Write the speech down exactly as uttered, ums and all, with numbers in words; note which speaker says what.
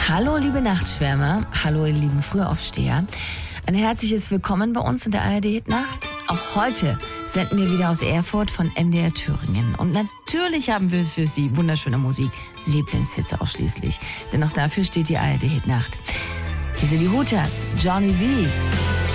Speaker 1: Hallo liebe Nachtschwärmer, hallo ihr lieben Frühaufsteher. Ein herzliches Willkommen bei uns in der A R D-Hitnacht. Auch heute senden wir wieder aus Erfurt von M D R Thüringen. Und natürlich haben wir für Sie wunderschöne Musik, Lieblingshits ausschließlich. Denn auch dafür steht die A R D-Hitnacht. Hier sind die Hooters, Johnny V.